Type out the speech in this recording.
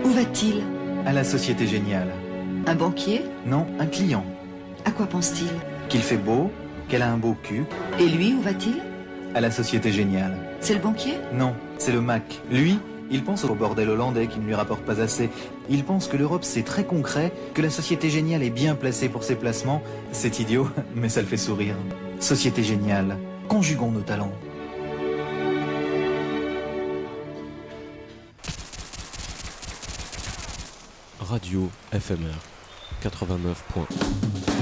Où va-t-il? À la Société Géniale. Un banquier? Non, un client. À quoi pense-t-il? Qu'il fait beau, qu'elle a un beau cul. Et lui, où va-t-il? À la Société Géniale. C'est le banquier? Non, c'est le Mac. Lui, il pense au bordel hollandais qui ne lui rapporte pas assez. Il pense que l'Europe c'est très concret, que la Société Géniale est bien placée pour ses placements. C'est idiot, mais ça le fait sourire. Société Géniale. Conjuguons nos talents. Radio FMR 89.